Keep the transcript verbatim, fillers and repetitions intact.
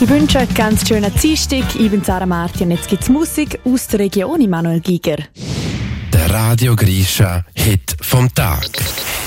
Ich wünsche euch ganz schönen Dienstag. Ich bin Sarah Marti und jetzt gibt's Musik aus der Region. Manuel Giger. Der Radio Grisha Hit vom Tag.